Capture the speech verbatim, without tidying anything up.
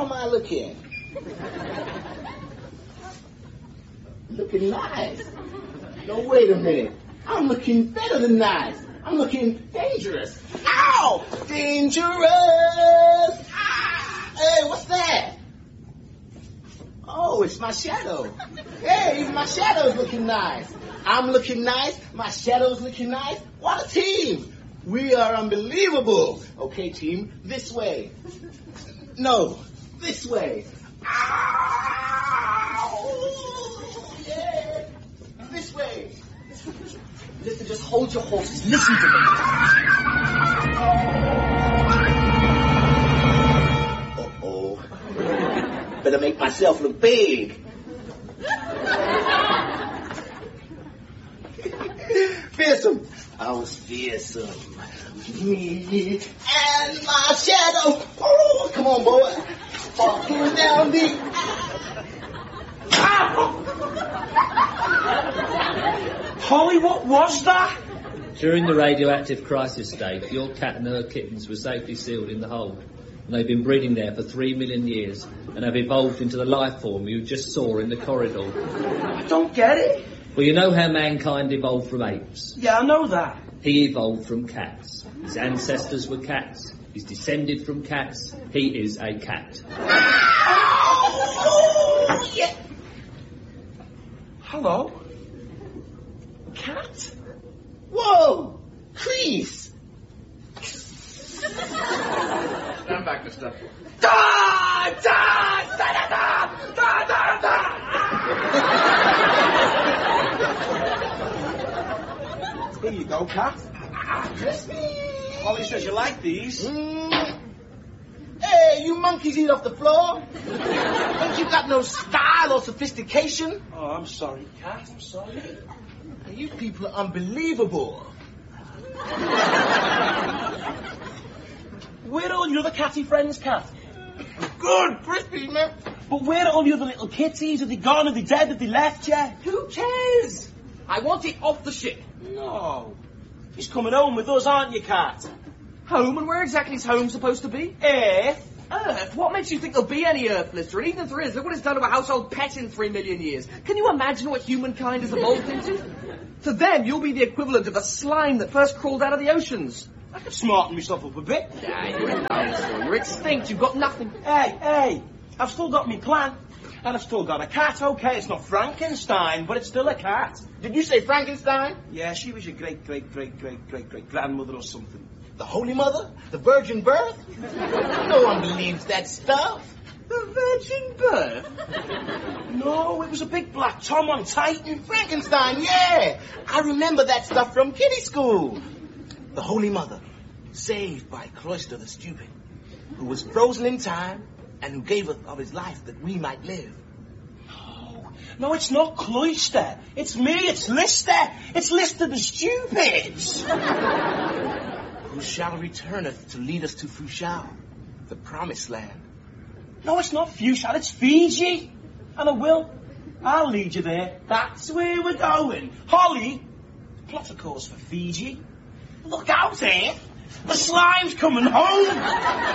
How am I looking? Looking nice. No, wait a minute. I'm looking better than nice. I'm looking dangerous. Ow! Dangerous! Ah! Hey, what's that? Oh, it's my shadow. Hey, my shadow's looking nice. I'm looking nice. My shadow's looking nice. What a team! We are unbelievable. Okay, team, this way. No, this way. Ow! Yeah. This way. Listen, just hold your horses. Listen to me. Uh-oh. Better make myself look big. Fearsome. I was fearsome. Me and my shadow. Oh, come on, boy. Walking down the... Holly, what was that? During the radioactive crisis state, your cat and her kittens were safely sealed in the hold. And they've been breeding there for three million years and have evolved into the life form you just saw in the corridor. I don't get it. Well, you know how mankind evolved from apes? Yeah, I know that. He evolved from cats. His ancestors were cats. He's descended from cats. He is a cat. Oh, yeah. Hello? Cat? Whoa! Crease! Stand back, mister. Da! Da! Da! Da! Da! Da! Da! Here you go, Cat. Crispy! Holly says you like these. Mm. Hey, you monkeys eat off the floor? Ain't you got no style or sophistication? Oh, I'm sorry, Cat. I'm sorry. You people are unbelievable. Where are all your other catty friends, Cat? Good, crispy, man. But where are all the other little kitties? Are they gone? Are they dead? Have they left yet? Who cares? I want it off the ship. No. He's coming home with us, aren't you, Cat? Home? And where exactly is home supposed to be? Earth. Earth? What makes you think there'll be any Earth, Lister? And even if there is, look what it's done to a household pet in three million years. Can you imagine what humankind has evolved into? To them, you'll be the equivalent of the slime that first crawled out of the oceans. I could smarten myself up a bit. Yeah, you're a dinosaur. You're extinct. You've got nothing. Hey, hey, I've still got me plan. And I've still got a cat, okay? It's not Frankenstein, but it's still a cat. Did you say Frankenstein? Yeah, she was your great, great, great, great, great, great grandmother or something. The Holy Mother? The Virgin Birth? No one believes that stuff. The virgin birth? No, it was a big black Tom on Titan. Frankenstein, yeah. I remember that stuff from kiddie school. The Holy Mother, saved by Cloister the Stupid, who was frozen in time and who gave of his life that we might live. No, no, it's not Cloister. It's me, it's Lister. It's Lister the Stupid. Who shall returneth to lead us to Fushao, the promised land. No, it's not Fushao, it's Fiji. And I will. I'll lead you there. That's where we're going. Holly, plot a course for Fiji. Look out, eh? The slime's coming home.